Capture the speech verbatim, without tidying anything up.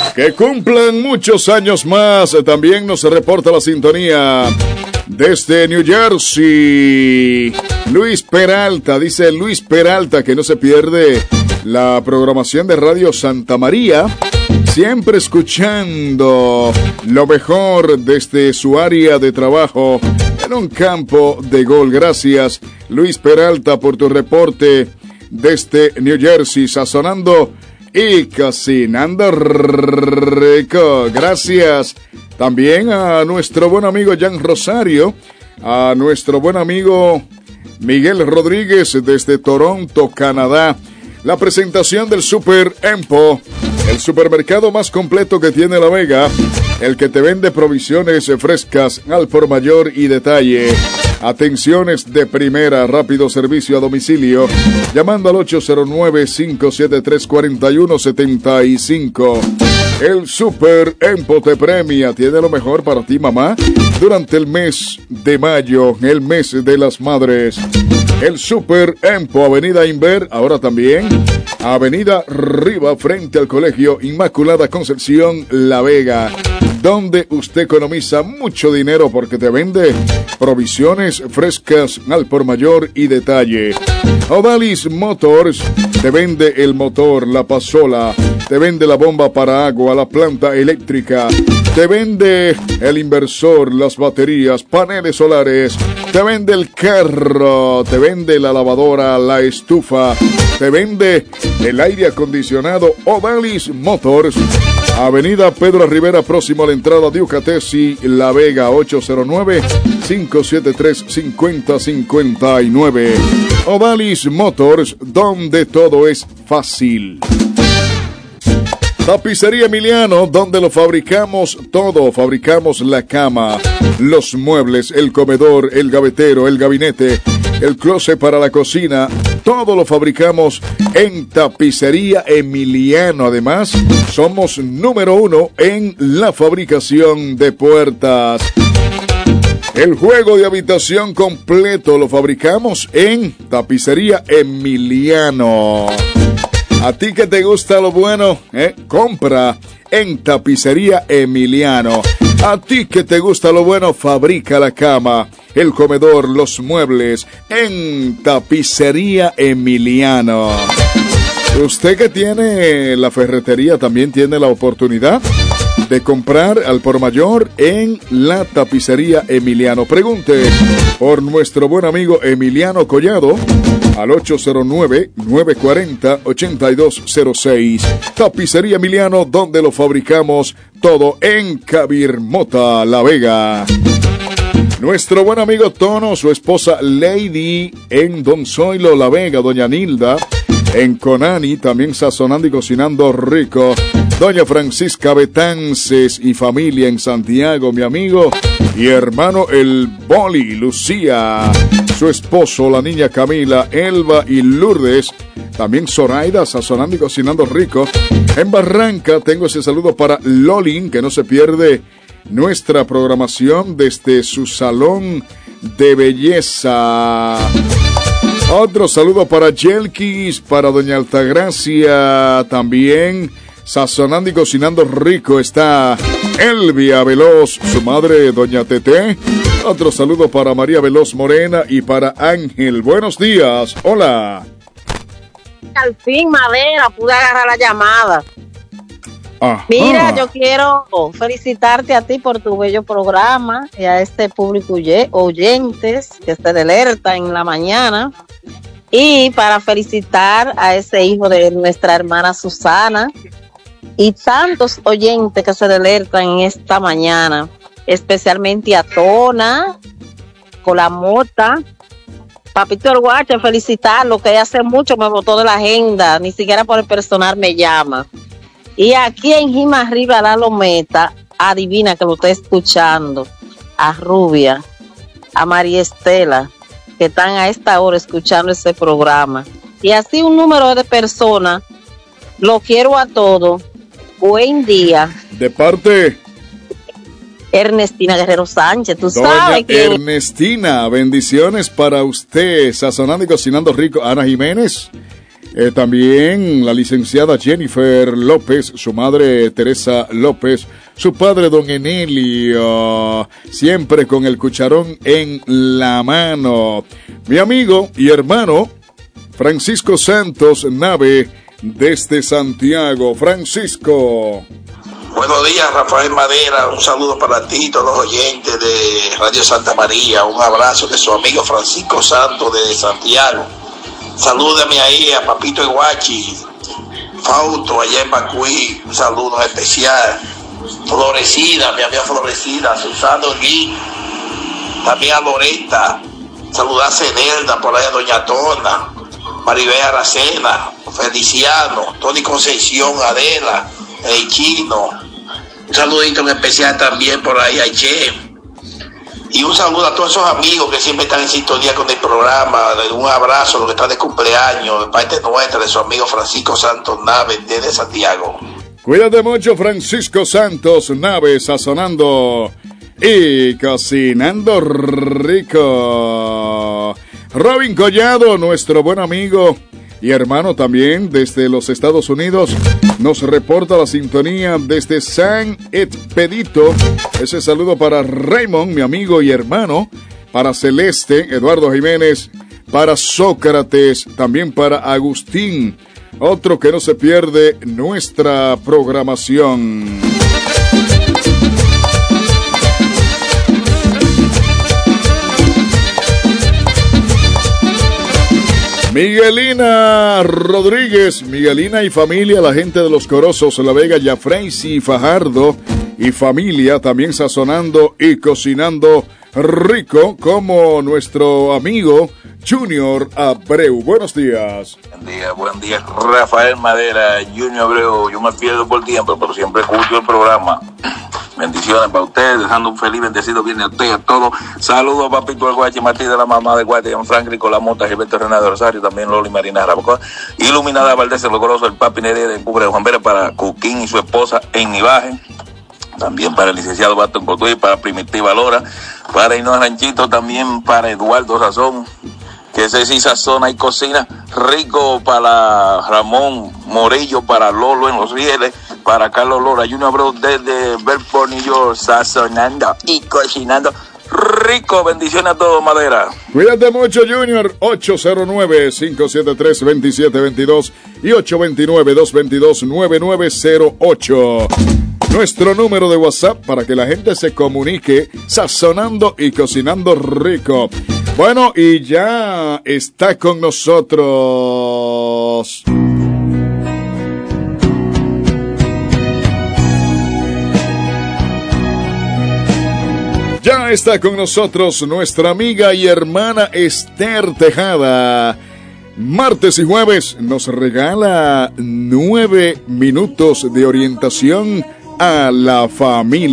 Que cumplan muchos años más. También nos reporta la sintonía desde New Jersey. Luis Peralta, dice Luis Peralta que no se pierde la programación de Radio Santa María. Siempre escuchando lo mejor desde su área de trabajo en un campo de gol. Gracias, Luis Peralta, por tu reporte desde New Jersey, sazonando y cocinando rico. Gracias también a nuestro buen amigo Jan Rosario, a nuestro buen amigo Miguel Rodríguez desde Toronto, Canadá. La presentación del Super Empo, el supermercado más completo que tiene La Vega, el que te vende provisiones frescas al por mayor y detalle. Atenciones de primera, rápido servicio a domicilio, llamando al ocho cero nueve, cinco siete tres, cuatro uno siete cinco. El Super Empo te premia, tiene lo mejor para ti, mamá, durante el mes de mayo, el mes de las madres. El Super Empo, Avenida Inver, ahora también Avenida Riva, frente al Colegio Inmaculada Concepción, La Vega, donde usted economiza mucho dinero porque te vende provisiones frescas al por mayor y detalle. Odalis Motors te vende el motor, la pasola, te vende la bomba para agua, la planta eléctrica, te vende el inversor, las baterías, paneles solares, te vende el carro, te vende la lavadora, la estufa, te vende el aire acondicionado. Odalis Motors, Avenida Pedro Rivera, próximo a la entrada de Ucatesi, La Vega, ocho cero nueve, cinco siete tres, cinco cero cinco nueve. Odalis Motors, donde todo es fácil. Tapicería Emiliano, donde lo fabricamos todo. Fabricamos la cama, los muebles, el comedor, el gavetero, el gabinete, el closet para la cocina. Todo lo fabricamos en Tapicería Emiliano. Además, somos número uno en la fabricación de puertas. El juego de habitación completo lo fabricamos en Tapicería Emiliano. A ti que te gusta lo bueno, ¿eh? Compra en Tapicería Emiliano. A ti que te gusta lo bueno, fabrica la cama, el comedor, los muebles en Tapicería Emiliano. Usted que tiene la ferretería también tiene la oportunidad de comprar al por mayor en la Tapicería Emiliano. Pregunte por nuestro buen amigo Emiliano Collado al ocho cero nueve, nueve cuatro cero, ocho dos cero seis. Tapicería Emiliano, donde lo fabricamos todo en Cabirmota, La Vega. Nuestro buen amigo Tono, su esposa Lady en Don Zoilo, La Vega, doña Nilda en Conani, también sazonando y cocinando rico. Doña Francisca Betances y familia en Santiago, mi amigo y hermano el Boli, Lucía, su esposo, la niña Camila, Elba y Lourdes, también Zoraida, sazonando y cocinando rico. En Barranca tengo ese saludo para Lolin, que no se pierde nuestra programación desde su salón de belleza. Otro saludo para Yelkis, para doña Altagracia, también sazonando y cocinando rico está Elvia Veloz, su madre doña Tete. Otro saludo para María Veloz Morena y para Ángel. Buenos días, hola. Al fin, Madera, pude agarrar la llamada. Ajá. Mira, yo quiero felicitarte a ti por tu bello programa y a este público oyentes que se alerta en la mañana. Y para felicitar a ese hijo de nuestra hermana Susana y tantos oyentes que se alertan en esta mañana, especialmente a Tona, Colamota, Papito El Guache, felicitarlo, que hace mucho me botó de la agenda, ni siquiera por el personal me llama. Y aquí en Jima Arriba, la Lometa, adivina que lo está escuchando, a Rubia, a María Estela, que están a esta hora escuchando ese programa. Y así un número de personas, lo quiero a todos. Buen día. De parte Ernestina Guerrero Sánchez, tú doña sabes que Ernestina, bendiciones para usted, sazonando y cocinando rico. Ana Jiménez, Eh, también la licenciada Jennifer López, su madre Teresa López, su padre don Enelio, siempre con el cucharón en la mano. Mi amigo y hermano Francisco Santos Nave desde Santiago. Francisco. Buenos días, Rafael Madera, un saludo para ti y todos los oyentes de Radio Santa María, un abrazo de su amigo Francisco Santos de Santiago. Salúdame ahí a Papito Iguachi, Fausto allá en Bacuí, un saludo especial. Florecida, mi amiga Florecida, Susana Olguín, también a Loreta, saludar a Cenelda, por ahí a Doña Tona, Maribel Aracena, Feliciano, Tony Concepción, Adela, el Chino, un saludito en especial también por ahí a Che. Y un saludo a todos esos amigos que siempre están en sintonía con el programa. Un abrazo, los que están de cumpleaños, de parte nuestra, de su amigo Francisco Santos Nave, desde Santiago. Cuídate mucho, Francisco Santos Nave, sazonando y cocinando rico. Robin Collado, nuestro buen amigo y hermano también desde los Estados Unidos, nos reporta la sintonía desde San Expedito. Ese saludo para Raymond, mi amigo y hermano, para Celeste, Eduardo Jiménez, para Sócrates, también para Agustín, otro que no se pierde nuestra programación. Miguelina Rodríguez, Miguelina y familia, la gente de los Corozos, La Vega, Yafreisi, Fajardo y familia, también sazonando y cocinando rico, como nuestro amigo Junior Abreu. Buenos días. Buen día, buen día, Rafael Madera, Junior Abreu. Yo me pierdo por tiempo, pero siempre escucho el programa. Bendiciones para ustedes, dejando un feliz, bendecido viernes a ustedes, a todos. Saludos a Papito el Guache, Martín de la mamá de Guache, Don Franklin con la mota, Gilberto René de Rosario, también Loli Marina Rabocó, Iluminada Valdés, el Logoroso, el Papi Nerea de Cubre de Juan Vera, para Cuquín y su esposa en Ibaje. También para el licenciado Bato en Portugués, para Primitiva Lora, para Hinoa Ranchito, también para Eduardo Razón, que ese sí sazona y cocina rico, para Ramón Morillo, para Lolo en Los Rieles, para Carlos Lora, Junior Abreu desde Belfort, New York, sazonando y cocinando rico. Bendiciones a todos, Madera. Cuídate mucho, Junior. ocho cero nueve, cinco siete tres, dos siete dos dos y ocho dos nueve, dos dos dos, nueve nueve cero ocho. Nuestro número de WhatsApp para que la gente se comunique sazonando y cocinando rico. Bueno, y ya está con nosotros Ya está con nosotros nuestra amiga y hermana Esther Tejada. Martes y jueves nos regala nueve minutos de orientación a la familia.